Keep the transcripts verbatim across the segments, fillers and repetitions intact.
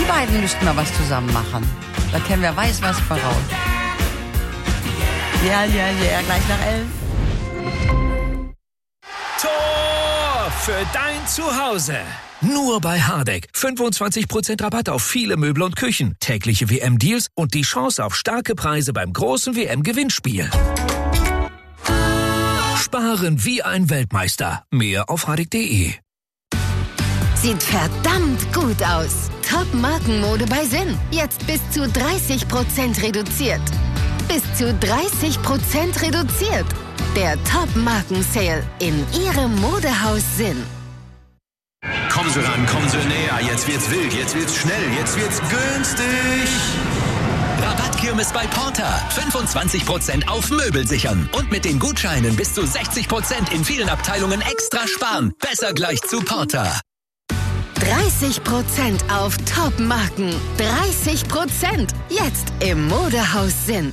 Die beiden müssten mal was zusammen machen. Da kämen wer weiß was voraus. Ja, ja, ja, gleich nach elf. Tor für dein Zuhause. Nur bei Hardegg. fünfundzwanzig Prozent Rabatt auf viele Möbel und Küchen. Tägliche W M-Deals und die Chance auf starke Preise beim großen W M-Gewinnspiel. Sparen wie ein Weltmeister. Mehr auf hardegg punkt de. Sieht verdammt gut aus. Top-Markenmode bei Sinn. Jetzt bis zu dreißig Prozent reduziert. Bis zu dreißig Prozent reduziert. Der Top-Marken-Sale in Ihrem Modehaus Sinn. Kommen Sie ran, kommen Sie näher. Jetzt wird's wild, jetzt wird's schnell, jetzt wird's günstig. Rabattkirmes bei Porter. fünfundzwanzig Prozent auf Möbel sichern. Und mit den Gutscheinen bis zu sechzig Prozent in vielen Abteilungen extra sparen. Besser gleich zu Porter. dreißig Prozent auf Top-Marken. dreißig Prozent. Jetzt im Modehaus Sinn.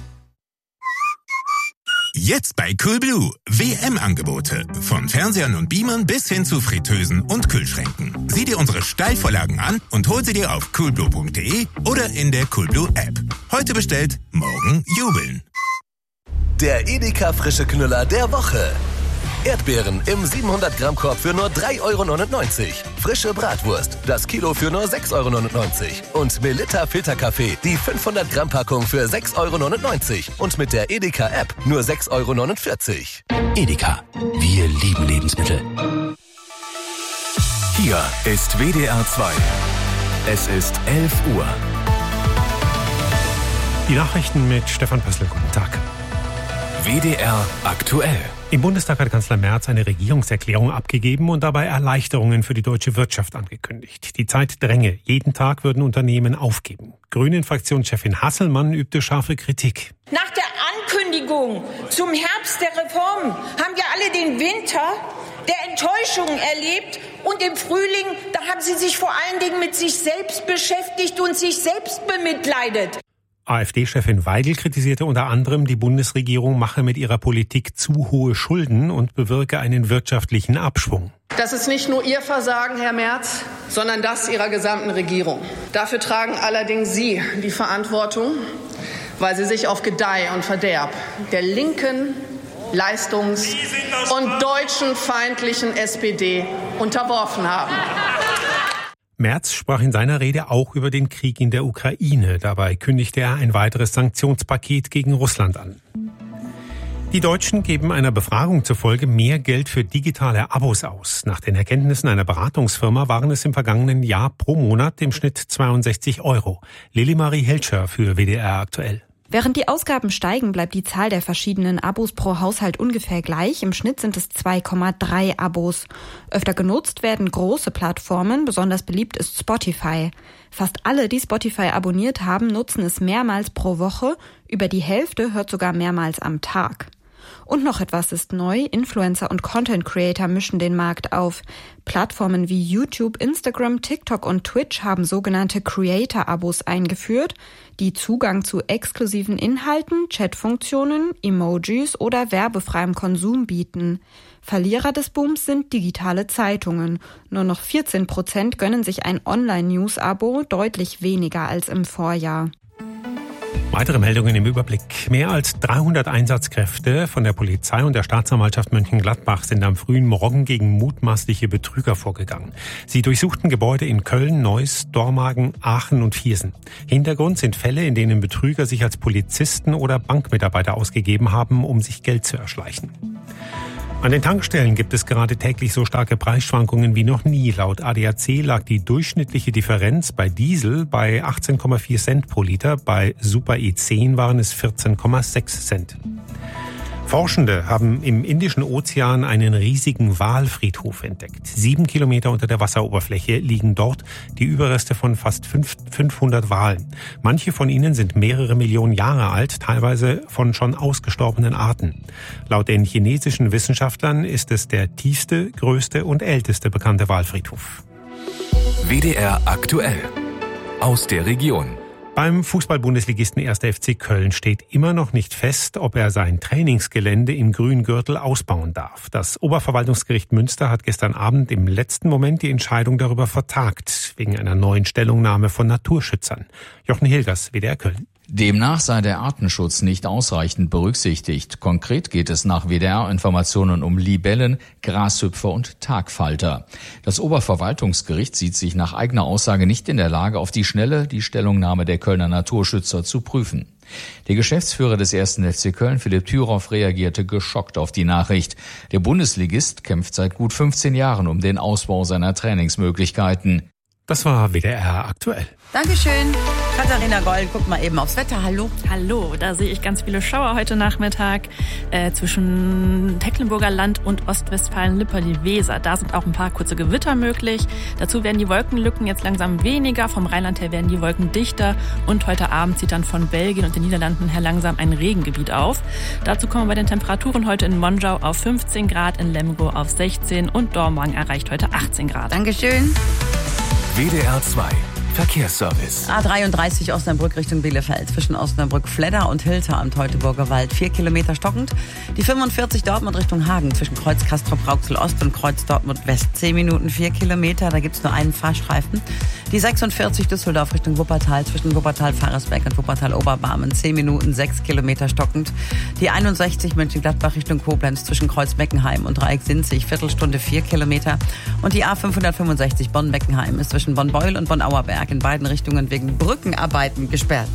Jetzt bei Coolblue. W M-Angebote. Von Fernsehern und Beamern bis hin zu Fritteusen und Kühlschränken. Sieh dir unsere Steilvorlagen an und hol sie dir auf coolblue punkt de oder in der Coolblue-App. Heute bestellt, morgen jubeln. Der Edeka frische Knüller der Woche. Erdbeeren im siebenhundert Gramm Korb für nur drei Euro neunundneunzig. Frische Bratwurst, das Kilo für nur sechs Euro neunundneunzig. Und Melitta Filterkaffee, die fünfhundert Gramm Packung für sechs Euro neunundneunzig. Und mit der Edeka App nur sechs Euro neunundvierzig. Edeka. Wir lieben Lebensmittel. Hier ist W D R zwei. Es ist elf Uhr. Die Nachrichten mit Stefan Pössl. Guten Tag. W D R aktuell. Im Bundestag hat Kanzler Merz eine Regierungserklärung abgegeben und dabei Erleichterungen für die deutsche Wirtschaft angekündigt. Die Zeit dränge. Jeden Tag würden Unternehmen aufgeben. Grünen-Fraktionschefin Hasselmann übte scharfe Kritik. Nach der Ankündigung zum Herbst der Reformen haben wir alle den Winter der Enttäuschungen erlebt. Und im Frühling, da haben sie sich vor allen Dingen mit sich selbst beschäftigt und sich selbst bemitleidet. AfD-Chefin Weigel kritisierte unter anderem, die Bundesregierung mache mit ihrer Politik zu hohe Schulden und bewirke einen wirtschaftlichen Abschwung. Das ist nicht nur Ihr Versagen, Herr Merz, sondern das Ihrer gesamten Regierung. Dafür tragen allerdings Sie die Verantwortung, weil Sie sich auf Gedeih und Verderb der linken, leistungs- und deutschenfeindlichen S P D unterworfen haben. Merz sprach in seiner Rede auch über den Krieg in der Ukraine. Dabei kündigte er ein weiteres Sanktionspaket gegen Russland an. Die Deutschen geben einer Befragung zufolge mehr Geld für digitale Abos aus. Nach den Erkenntnissen einer Beratungsfirma waren es im vergangenen Jahr pro Monat im Schnitt zweiundsechzig Euro. Lili-Marie Helscher für W D R aktuell. Während die Ausgaben steigen, bleibt die Zahl der verschiedenen Abos pro Haushalt ungefähr gleich. Im Schnitt sind es zwei Komma drei Abos. Öfter genutzt werden große Plattformen, besonders beliebt ist Spotify. Fast alle, die Spotify abonniert haben, nutzen es mehrmals pro Woche. Über die Hälfte hört sogar mehrmals am Tag. Und noch etwas ist neu. Influencer und Content Creator mischen den Markt auf. Plattformen wie YouTube, Instagram, TikTok und Twitch haben sogenannte Creator-Abos eingeführt, die Zugang zu exklusiven Inhalten, Chatfunktionen, Emojis oder werbefreiem Konsum bieten. Verlierer des Booms sind digitale Zeitungen. Nur noch vierzehn Prozent gönnen sich ein Online-News-Abo, deutlich weniger als im Vorjahr. Weitere Meldungen im Überblick. Mehr als dreihundert Einsatzkräfte von der Polizei und der Staatsanwaltschaft Mönchengladbach sind am frühen Morgen gegen mutmaßliche Betrüger vorgegangen. Sie durchsuchten Gebäude in Köln, Neuss, Dormagen, Aachen und Viersen. Hintergrund sind Fälle, in denen Betrüger sich als Polizisten oder Bankmitarbeiter ausgegeben haben, um sich Geld zu erschleichen. An den Tankstellen gibt es gerade täglich so starke Preisschwankungen wie noch nie. Laut A D A C lag die durchschnittliche Differenz bei Diesel bei achtzehn Komma vier Cent pro Liter, bei Super E zehn waren es vierzehn Komma sechs Cent. Forschende haben im Indischen Ozean einen riesigen Walfriedhof entdeckt. Sieben Kilometer unter der Wasseroberfläche liegen dort die Überreste von fast fünfhundert Walen. Manche von ihnen sind mehrere Millionen Jahre alt, teilweise von schon ausgestorbenen Arten. Laut den chinesischen Wissenschaftlern ist es der tiefste, größte und älteste bekannte Walfriedhof. W D R aktuell. Aus der Region. Beim Fußball-Bundesligisten erster F C Köln steht immer noch nicht fest, ob er sein Trainingsgelände im Grüngürtel ausbauen darf. Das Oberverwaltungsgericht Münster hat gestern Abend im letzten Moment die Entscheidung darüber vertagt, wegen einer neuen Stellungnahme von Naturschützern. Jochen Hilgers, W D R Köln. Demnach sei der Artenschutz nicht ausreichend berücksichtigt. Konkret geht es nach W D R-Informationen um Libellen, Grashüpfer und Tagfalter. Das Oberverwaltungsgericht sieht sich nach eigener Aussage nicht in der Lage, auf die Schnelle die Stellungnahme der Kölner Naturschützer zu prüfen. Der Geschäftsführer des ersten F C Köln, Philipp Thüroff, reagierte geschockt auf die Nachricht. Der Bundesligist kämpft seit gut fünfzehn Jahren um den Ausbau seiner Trainingsmöglichkeiten. Das war W D R aktuell. Dankeschön. Katharina Goll, guck mal eben aufs Wetter. Hallo. Hallo, da sehe ich ganz viele Schauer heute Nachmittag äh, zwischen Tecklenburger Land und Ostwestfalen-Lippe, die Weser. Da sind auch ein paar kurze Gewitter möglich. Dazu werden die Wolkenlücken jetzt langsam weniger. Vom Rheinland her werden die Wolken dichter. Und heute Abend zieht dann von Belgien und den Niederlanden her langsam ein Regengebiet auf. Dazu kommen wir bei den Temperaturen heute in Monschau auf fünfzehn Grad, in Lemgo auf sechzehn und Dormagen erreicht heute achtzehn Grad. Dankeschön. W D R zwei Verkehrsservice. A dreiunddreißig Osnabrück Richtung Bielefeld. Zwischen Osnabrück-Fledder und Hilter am Teutoburger Wald. Vier Kilometer stockend. Die fünfundvierzig Dortmund Richtung Hagen. Zwischen Kreuz Castrop-Rauxel Ost und Kreuz Dortmund West. Zehn Minuten, vier Kilometer. Da gibt's nur einen Fahrstreifen. Die sechsundvierzig Düsseldorf Richtung Wuppertal. Zwischen Wuppertal-Faresbeck und Wuppertal-Oberbarmen. Zehn Minuten, sechs Kilometer stockend. Die einundsechzig Mönchengladbach Richtung Koblenz. Zwischen Kreuz-Meckenheim und Dreieck-Sinzig. Viertelstunde, vier Kilometer. Und die A fünfhundertfünfundsechzig Bonn-Meckenheim ist zwischen Bonn-Beul und Bonn-Auerberg in beiden Richtungen wegen Brückenarbeiten gesperrt.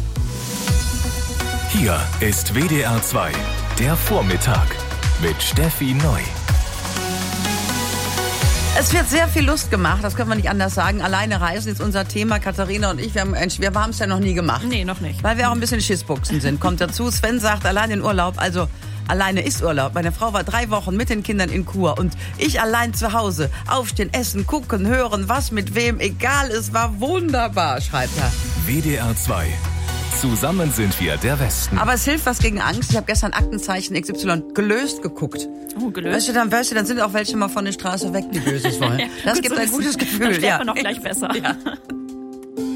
Hier ist W D R zwei, der Vormittag mit Steffi Neu. Es wird sehr viel Lust gemacht, das können wir nicht anders sagen. Alleine reisen ist unser Thema. Katharina und ich, wir haben wir haben es ja noch nie gemacht. Nee, noch nicht. Weil wir auch ein bisschen Schissbuchsen sind. Kommt dazu, Sven sagt, allein in Urlaub, also alleine ist Urlaub. Meine Frau war drei Wochen mit den Kindern in Kur und ich allein zu Hause. Aufstehen, essen, gucken, hören, was mit wem, egal, es war wunderbar, schreibt er. W D R zwei. Zusammen sind wir der Westen. Aber es hilft was gegen Angst. Ich habe gestern Aktenzeichen X Y gelöst geguckt. Oh, gelöst. Weißt du, dann, weißt du, dann sind auch welche mal von der Straße weg, die Böses wollen. Das Gut gibt zu ein wissen. gutes Gefühl. Dann ja. wir noch gleich besser. Ja.